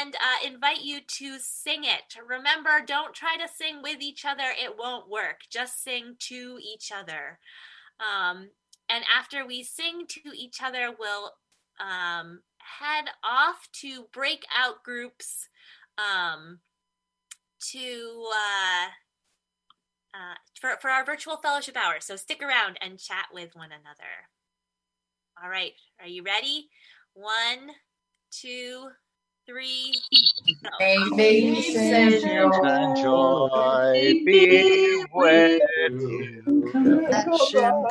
and invite you to sing it. Remember, don't try to sing with each other. It won't work. Just sing to each other. And after we sing to each other, we'll head off to breakout groups for our virtual fellowship hour. So stick around and chat with one another. All right, are you ready? 1, 2, 3, go. May peace and joy be with you. Let